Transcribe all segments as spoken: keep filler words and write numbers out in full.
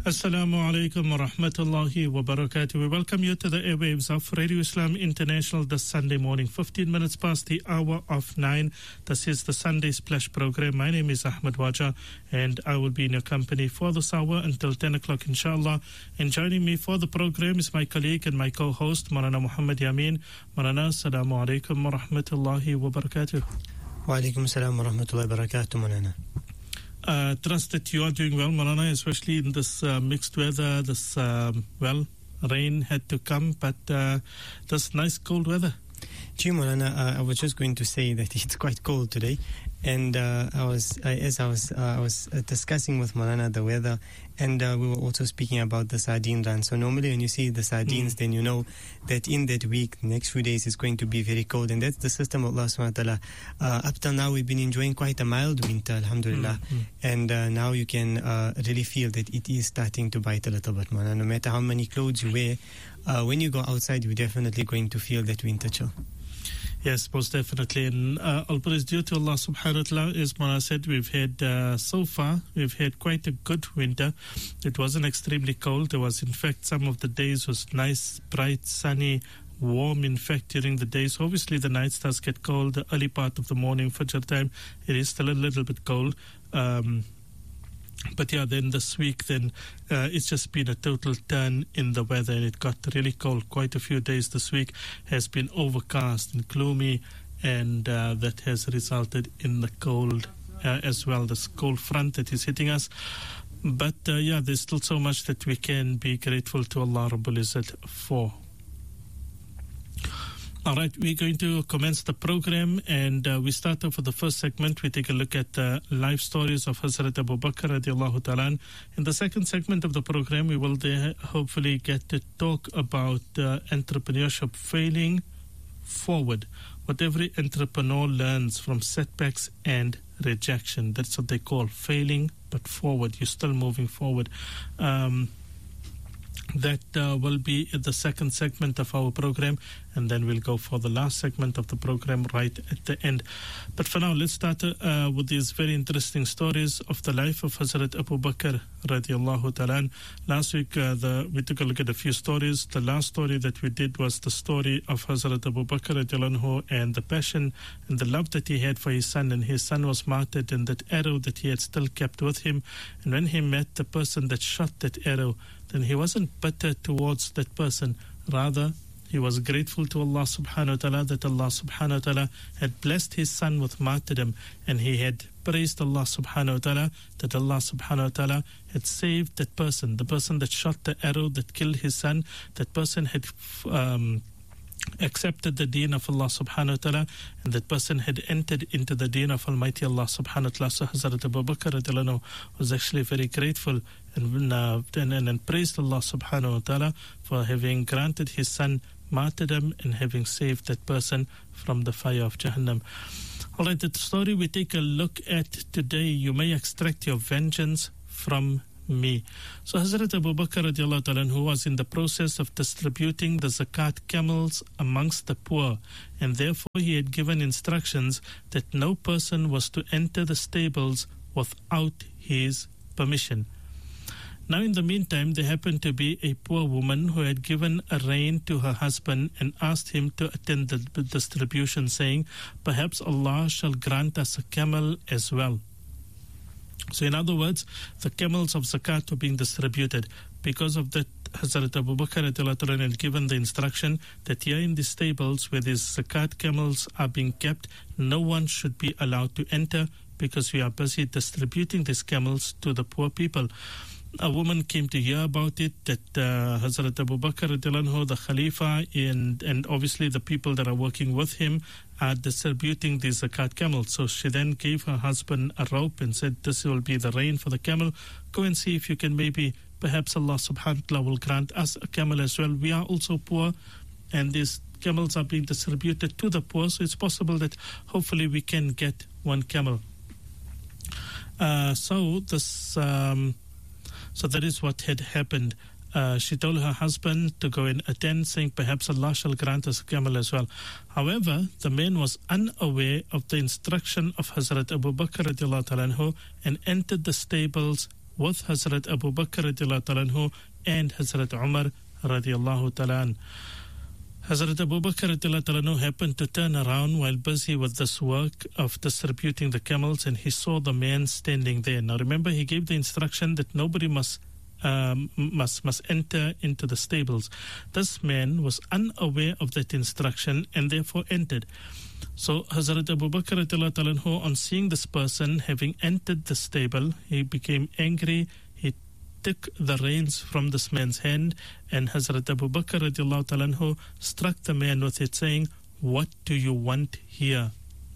Assalamu alaikum wa rahmatullahi wa barakatuh. We welcome you to the airwaves of Radio Islam International this Sunday morning, fifteen minutes past the hour of nine. This is the Sunday Splash program. My name is Ahmed Waja, and I will be in your company for this hour until ten o'clock, inshallah. And joining me for the program is my colleague and my co-host, Maulana Muhammad Yamin. Maulana, assalamu alaikum wa rahmatullahi wa barakatuh. Wa alaikum assalam wa rahmatullahi wa barakatuh, Maulana. Uh, trust that you are doing well, Maulana, especially in this uh, mixed weather. This, um, well, rain had to come, but uh, this nice cold weather. Gee, Maulana, uh, I was just going to say that it's quite cold today. And uh, I was, uh, as I was, uh, I was uh, discussing with Maulana the weather, and uh, we were also speaking about the sardine run. So normally when you see the sardines, mm. then you know that in that week, the next few days is going to be very cold. And that's the system of Allah subhanahu wa ta'ala. Uh, up till now, we've been enjoying quite a mild winter, alhamdulillah. Mm. And uh, now you can uh, really feel that it is starting to bite a little bit, Maulana. No matter how many clothes you wear, uh, when you go outside, you're definitely going to feel that winter chill. Yes, most definitely. And uh, all praise due to Allah subhanahu wa ta'ala. As Mona said, we've had, uh, so far, we've had quite a good winter. It wasn't extremely cold. There was, in fact, some of the days was nice, bright, sunny, warm, in fact, during the days. Obviously, the nights does get cold. The early part of the morning, Fajr time, it is still a little bit cold. Um, But yeah, then this week, then uh, it's just been a total turn in the weather, and it got really cold. Quite a few days this week has been overcast and gloomy, and uh, that has resulted in the cold uh, as well, this cold front that is hitting us. But uh, yeah, there's still so much that we can be grateful to Allah Rabbul Izzat for. All right, we're going to commence the program, and uh, we start off with the first segment. We take a look at the uh, life stories of Hazrat Abu Bakr radiallahu ta'ala. In the second segment of the program, we will there hopefully get to talk about uh, entrepreneurship failing forward. What every entrepreneur learns from setbacks and rejection. That's what they call failing, but forward. You're still moving forward. Um, That uh, will be the second segment of our program, and then we'll go for the last segment of the program right at the end. But for now, let's start uh, with these very interesting stories of the life of Hazrat Abu Bakr radiallahu ta'ala. Last week, uh, the, we took a look at a few stories. The last story that we did was the story of Hazrat Abu Bakr radiallahu anhu and the passion and the love that he had for his son, and his son was martyred, and that arrow that he had still kept with him. And when he met the person that shot that arrow, then he wasn't bitter towards that person. Rather, he was grateful to Allah subhanahu wa ta'ala that Allah subhanahu wa ta'ala had blessed his son with martyrdom, and he had praised Allah subhanahu wa ta'ala that Allah subhanahu wa ta'ala had saved that person, the person that shot the arrow that killed his son. That person had um, accepted the deen of Allah subhanahu wa ta'ala, and that person had entered into the deen of Almighty Allah subhanahu wa ta'ala. So Hazrat Abu Bakr radiallahu anhu was actually very grateful and, uh, and, and, and praised Allah subhanahu wa ta'ala for having granted his son martyrdom and having saved that person from the fire of Jahannam. All right, the story we take a look at today, you may extract your vengeance from me. So Hazrat Abu Bakr radiallahu ta'ala, who was in the process of distributing the zakat camels amongst the poor, and therefore he had given instructions that no person was to enter the stables without his permission. Now in the meantime, there happened to be a poor woman who had given a rein to her husband and asked him to attend the distribution, saying, perhaps Allah shall grant us a camel as well. So in other words, the camels of zakat were being distributed. Because of that, Hazrat Abu Bakr had given the instruction that here in the stables where these zakat camels are being kept, no one should be allowed to enter, because we are busy distributing these camels to the poor people. A woman came to hear about it, that uh, Hazrat Abu Bakr, the Khalifa, and, and obviously the people that are working with him are distributing these zakat camels. So she then gave her husband a rope and said, this will be the rein for the camel. Go and see if you can maybe, perhaps Allah subhanahu wa ta'ala will grant us a camel as well. We are also poor, and these camels are being distributed to the poor, so it's possible that hopefully we can get one camel. Uh, so this... Um, So that is what had happened. Uh, she told her husband to go and attend, saying, perhaps Allah shall grant us a camel as well. However, the man was unaware of the instruction of Hazrat Abu Bakr radiallahu ta'ala anhu and entered the stables with Hazrat Abu Bakr radiallahu ta'ala anhu and Hazrat Umar radiallahu ta'ala anhu. Hazrat Abu Bakr radiallahu ta'ala anhu happened to turn around while busy with this work of distributing the camels, and he saw the man standing there. Now remember, he gave the instruction that nobody must um, must must enter into the stables. This man was unaware of that instruction and therefore entered. So Hazrat Abu Bakr radiallahu ta'ala anhu, on seeing this person having entered the stable, he became angry. He took the reins from this man's hand, and Hazrat Abu Bakr radiallahu ta'ala anhu struck the man with it, saying, "What do you want here?"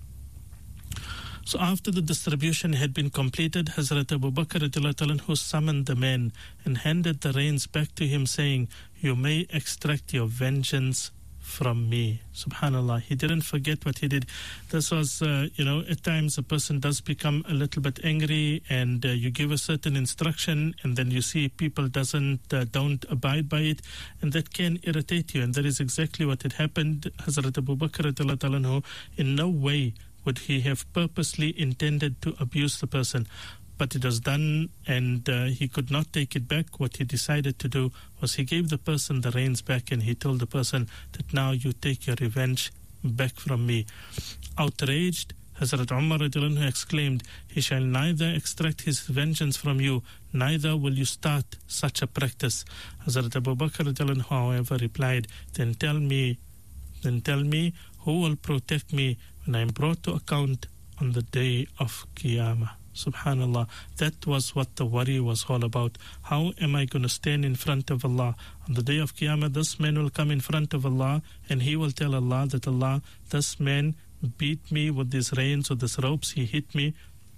So after the distribution had been completed, Hazrat Abu Bakr radiallahu ta'ala anhu summoned the man and handed the reins back to him, saying, "You may extract your vengeance from me." Subhanallah, he didn't forget what he did. This was, uh, you know, at times a person does become a little bit angry, and uh, you give a certain instruction, and then you see people doesn't uh, don't abide by it, and that can irritate you. And that is exactly what had happened. Hazrat Abu Bakr radiallahu ta'ala anhu, in no way would he have purposely intended to abuse the person, but it was done, and uh, he could not take it back. What he decided to do was he gave the person the reins back, and he told the person that now you take your revenge back from me. Outraged, Hazrat Umar radiallahu anhu exclaimed, "He shall neither extract his vengeance from you, neither will you start such a practice." Hazrat Abu Bakr radiallahu anhu, however, replied, then tell me, then tell me who will protect me when I am brought to account on the day of Qiyamah. Subhanallah, that was what the worry was all about. How am I going to stand in front of Allah? On the day of Qiyamah, this man will come in front of Allah, and he will tell Allah that, Allah, this man beat me with these reins or these ropes, he hit me,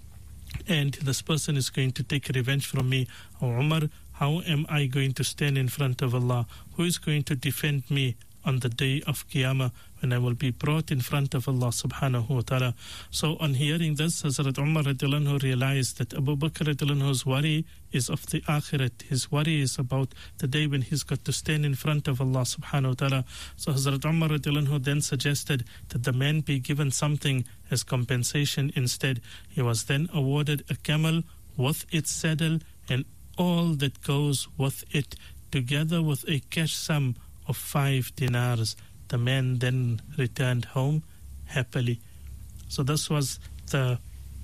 and this person is going to take revenge from me. Oh Umar, how am I going to stand in front of Allah? Who is going to defend me on the day of Qiyamah, when I will be brought in front of Allah subhanahu wa ta'ala? So on hearing this, Hazrat Umar radiallahu anhu realized that Abu Bakr radiallahu anhu's worry is of the akhirat. His worry is about the day when he's got to stand in front of Allah subhanahu wa ta'ala. So Hazrat Umar radiallahu anhu then suggested that the man be given something as compensation instead. He was then awarded a camel with its saddle and all that goes with it, together with a cash sum of five dinars. The man then returned home happily. So this was the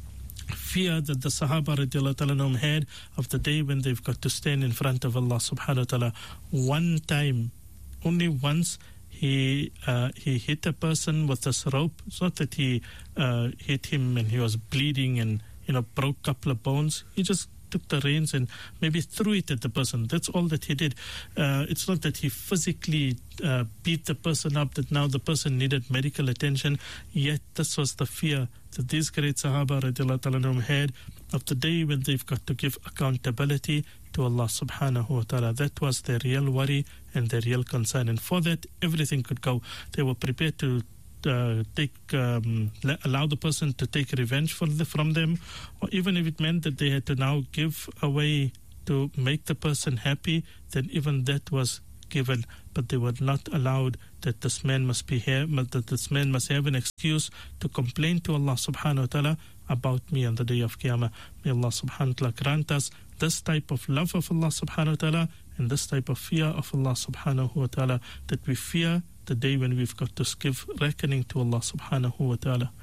fear that the Sahaba radiallahu ta'ala anhum had of the day when they've got to stand in front of Allah subhanahu wa ta'ala. One time, only once, he uh, he hit a person with this rope. It's not that he uh, hit him and he was bleeding and, you know, broke a couple of bones. He just took the reins and maybe threw it at the person. That's all that he did. Uh, it's not that he physically uh, beat the person up, that now the person needed medical attention. Yet this was the fear that these great Sahaba radiallahu ta'ala anhum had of the day when they've got to give accountability to Allah subhanahu wa ta'ala. That was their real worry and their real concern. And for that, everything could go. They were prepared to Uh, take um, allow the person to take revenge for the, from them, or even if it meant that they had to now give away to make the person happy, then even that was given. But they were not allowed that this man must be here, that this man must have an excuse to complain to Allah subhanahu wa ta'ala about me on the day of Qiyamah. May Allah subhanahu wa ta'ala grant us this type of love of Allah subhanahu wa ta'ala and this type of fear of Allah subhanahu wa ta'ala, that we fear the day when we've got to give reckoning to Allah subhanahu wa ta'ala.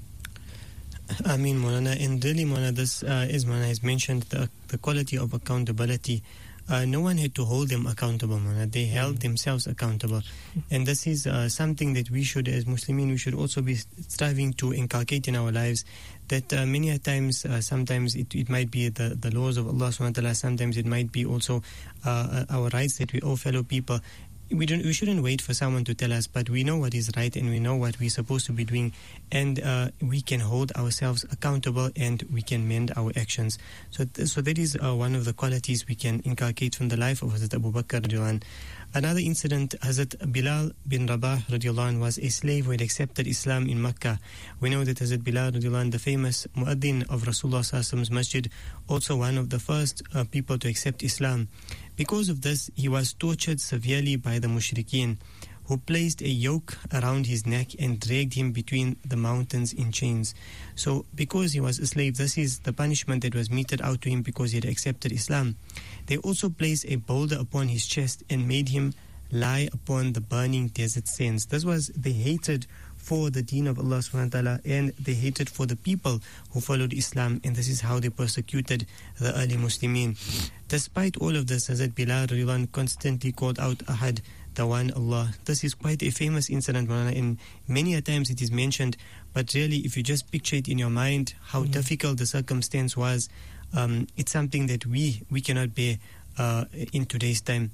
Ameen, Maulana. And really, Maulana, this uh, is, Maulana has mentioned the, the quality of accountability. Uh, no one had to hold them accountable, Maulana. They held themselves accountable. And this is uh, something that we should, as Muslimin, we should also be striving to inculcate in our lives, that uh, many a times, uh, sometimes it, it might be the, the laws of Allah subhanahu wa ta'ala, sometimes it might be also uh, our rights that we owe fellow people. We don't. We shouldn't wait for someone to tell us, but we know what is right and we know what we're supposed to be doing, and uh, we can hold ourselves accountable and we can mend our actions. So, th- so that is uh, one of the qualities we can inculcate from the life of Hazrat Abu Bakr radiallahu anhu. Another incident, Hazrat Bilal bin Rabah radiallahu anhu was a slave who had accepted Islam in Makkah. We know that Hazrat Bilal radiallahu anhu, the famous muaddin of Rasulullah sallallahu alaihi wasallam's masjid, also one of the first uh, people to accept Islam. Because of this, he was tortured severely by the mushrikeen. who placed a yoke around his neck and dragged him between the mountains in chains. So because he was a slave, this is the punishment that was meted out to him because he had accepted Islam. They also placed a boulder upon his chest and made him lie upon the burning desert sands. This was the hatred for the deen of Allah subhanahu wa ta'ala and the hatred for the people who followed Islam, and this is how they persecuted the early Muslimin. Despite all of this, Hazrat Bilal radiallahu anh constantly called out Ahad, the one Allah. This is quite a famous incident, and many a times it is mentioned, but really if you just picture it in your mind how mm-hmm. difficult the circumstance was, um, it's something that we, we cannot bear uh, in today's time.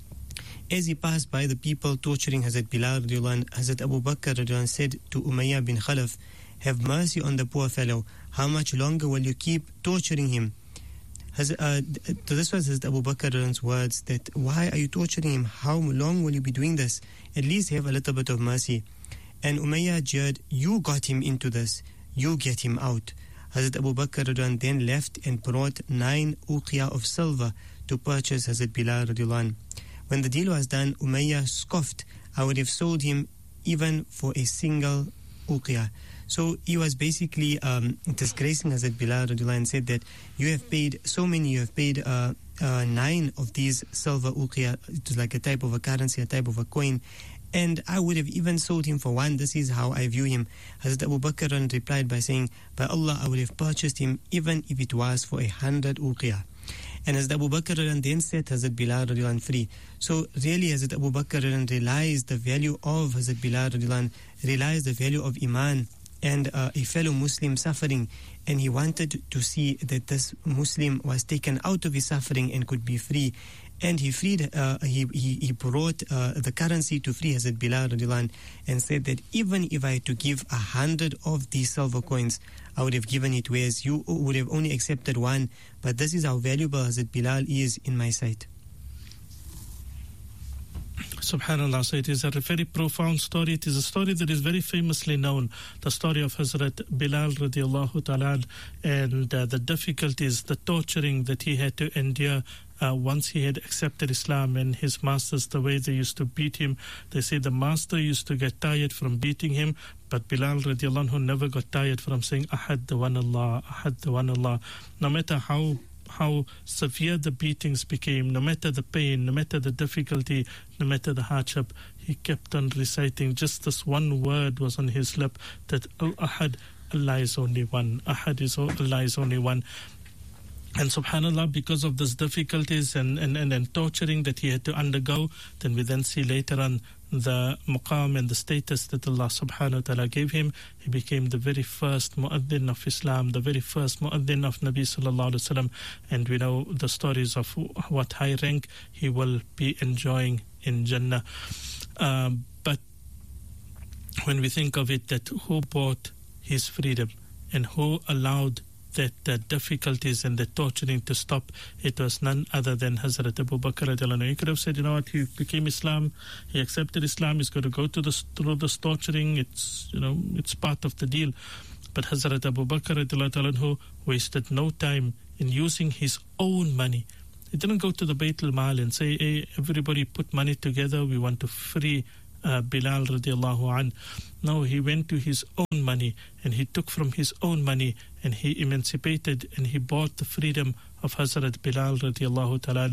As he passed by the people torturing Hazrat Bilal radiallahu anh, Hazrat Abu Bakr radiallahu anh said to Umayyah bin Khalaf, "Have mercy on the poor fellow. How much longer will you keep torturing him?" Has, uh, this was Hazrat Abu Bakr radiallahu anh's words, that why are you torturing him? How long will you be doing this? At least have a little bit of mercy. And Umayyah jeered, "You got him into this. You get him out." Hazrat Abu Bakr radiallahu anh then left and brought nine uqiyah of silver to purchase Hazrat Bilal radiallahu anh. When the deal was done, Umayyah scoffed, "I would have sold him even for a single uqiyah." So he was basically um, disgracing Hazrat Bilal radiallahu anh, and said that you have paid so many, you have paid uh, uh, nine of these silver uqiyah. It was like a type of a currency, a type of a coin, and I would have even sold him for one. This is how I view him. Hazrat Abu Bakr replied by saying, "By Allah, I would have purchased him even if it was for a hundred uqiyah." And Hazrat Abu Bakr then set Hazrat Bilal radiallahu anh free. So really Hazrat Abu Bakr realized the value of Hazrat Bilal radiallahu anh, realized the value of Iman and uh, a fellow Muslim suffering, and he wanted to see that this Muslim was taken out of his suffering and could be free. And he freed, uh, he, he he brought uh, the currency to free Hazrat Bilal radiallahu anh, and said that even if I had to give a hundred of these silver coins, I would have given it, whereas you would have only accepted one. But this is how valuable Hazrat Bilal is in my sight. Subhanallah. So it is a very profound story. It is a story that is very famously known, the story of Hazrat Bilal radiallahu ta'ala, and uh, the difficulties, the torturing that he had to endure uh, once he had accepted Islam, and his masters, the way they used to beat him. They say the master used to get tired from beating him, but Bilal radiallahu anhu never got tired from saying Ahad, the one Allah, Ahad, the one Allah. No matter how how severe the beatings became, no matter the pain, no matter the difficulty, no matter the hardship, he kept on reciting. Just this one word was on his lip, that Ahad, Allah is only one. Ahad is Allah is only one. And subhanallah, because of these difficulties and, and, and, and torturing that he had to undergo, then we then see later on the maqam and the status that Allah subhanahu wa ta'ala gave him. He became the very first mu'adhin of Islam, the very first mu'adhin of Nabi sallallahu alaihi wasallam, and we know the stories of what high rank he will be enjoying in Jannah. Um, but when we think of it, that who bought his freedom and who allowed that the difficulties and the torturing to stop, it was none other than Hazrat Abu Bakr radiallahu anhu. He could have said, you know what, he became Islam, he accepted Islam, he's going to go to the, through this torturing, it's, you know, it's part of the deal. But Hazrat Abu Bakr radiallahu anhu wasted no time in using his own money. He didn't go to the Bayt al-Mal and say, hey, everybody put money together, we want to free Uh, Bilal radiallahu an. No, he went to his own money, and he took from his own money, and he emancipated and he bought the freedom of Hazrat Bilal radiallahu ta'ala.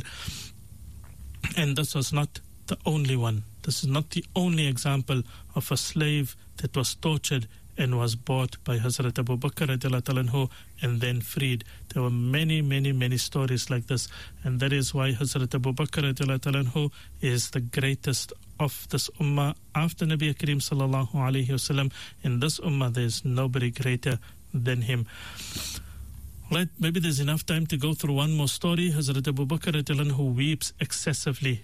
And this was not the only one. This is not the only example of a slave that was tortured and was bought by Hazrat Abu Bakr radiallahu ta'ala and then freed. There were many, many, many stories like this, and that is why Hazrat Abu Bakr radiallahu ta'ala is the greatest of this ummah after Nabi Kareem sallallahu alayhi wasallam. In this ummah there is nobody greater than him. Right, maybe there's enough time to go through one more story. Hazrat Abu Bakr radiallahu anhu weeps excessively.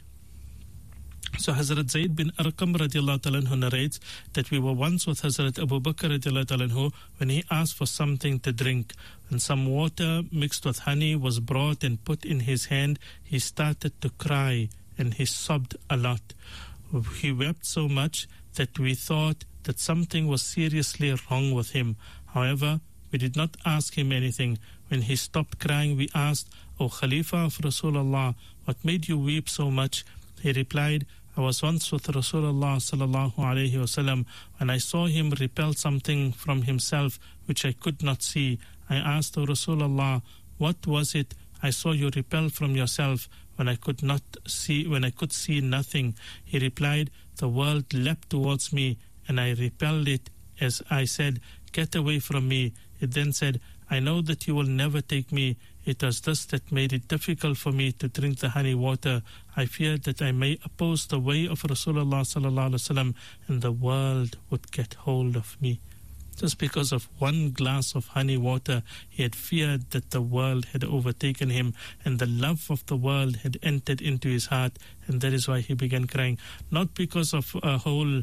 So Hazrat Zayd bin Arqam radiallahu ta'ala anhu narrates that we were once with Hazrat Abu Bakr radiallahu ta'ala anhu when he asked for something to drink. When some water mixed with honey was brought and put in his hand, he started to cry and he sobbed a lot. He wept so much that we thought that something was seriously wrong with him. However, we did not ask him anything. When he stopped crying, we asked, O Khalifa of Rasulullah, what made you weep so much? He replied, I was once with Rasulullah sallallahu alayhi wasallam when I saw him repel something from himself which I could not see. I asked O Rasulullah, what was it I saw you repel from yourself when I could not see, when I could see nothing? He replied, the world leapt towards me and I repelled it as I said, get away from me. It then said, I know that you will never take me. It was this that made it difficult for me to drink the honey water. I feared that I may oppose the way of Rasulullah sallallahu alaihi wasallam and the world would get hold of me. Just because of one glass of honey water, he had feared that the world had overtaken him and the love of the world had entered into his heart, and that is why he began crying. Not because of a whole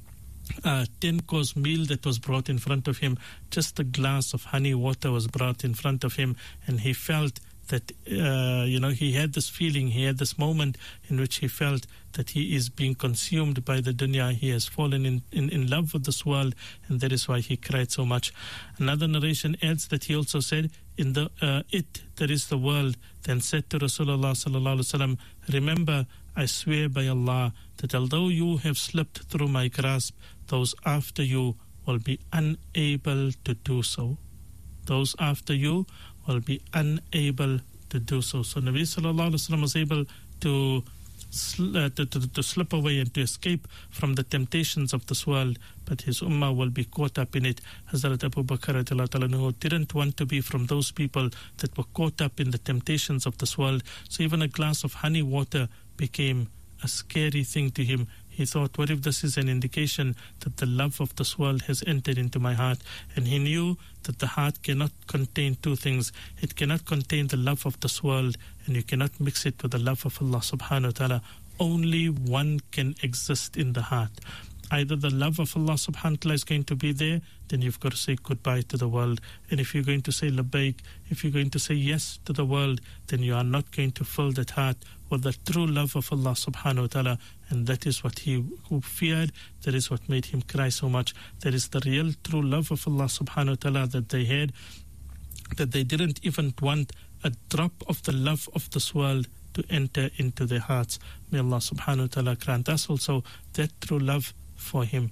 Uh, ten-course meal that was brought in front of him, just a glass of honey water was brought in front of him, and he felt that, uh, you know, he had this feeling, he had this moment in which he felt that he is being consumed by the dunya. He has fallen in, in, in love with this world, and that is why he cried so much. Another narration adds that he also said, in the uh, it, that is the world, then said to Rasulullah sallallahu alaihi wasallam, remember, I swear by Allah that although you have slipped through my grasp, those after you will be unable to do so. Those after you will be unable to do so. So Nabi sallallahu alaihi wasallam was able to, sl- uh, to, to, to slip away and to escape from the temptations of this world, but his ummah will be caught up in it. Hazrat Abu Bakr radiallahu anhu didn't want to be from those people that were caught up in the temptations of this world. So even a glass of honey water became a scary thing to him. He thought, what if this is an indication that the love of this world has entered into my heart? And he knew that the heart cannot contain two things. It cannot contain the love of this world, and you cannot mix it with the love of Allah subhanahu wa ta'ala. Only one can exist in the heart. Either the love of Allah subhanahu wa ta'ala is going to be there, then you've got to say goodbye to the world. And if you're going to say labbaik, if you're going to say yes to the world, then you are not going to fill that heart with the true love of Allah subhanahu wa ta'ala. And that is what he who feared, that is what made him cry so much. That is the real true love of Allah subhanahu wa ta'ala that they had, that they didn't even want a drop of the love of this world to enter into their hearts. May Allah subhanahu wa ta'ala grant us also that true love for him.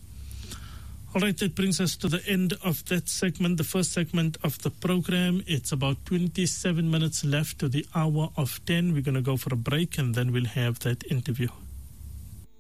All right, that brings us to the end of that segment, the first segment of the program. It's about twenty-seven minutes left to the hour of ten. We're going to go for a break and then we'll have that interview.